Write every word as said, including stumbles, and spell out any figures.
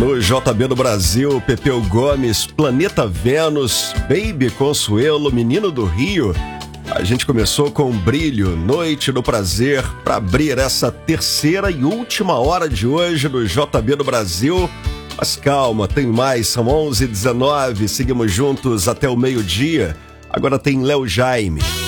No J B do Brasil, Pepeu Gomes, Planeta Vênus, Baby Consuelo, Menino do Rio. A gente começou com Brilho, Noite do Prazer, para abrir essa terceira e última hora de hoje do J B do Brasil. Mas calma, tem mais, são onze e dezenove, seguimos juntos até o meio-dia. Agora tem Léo Jaime.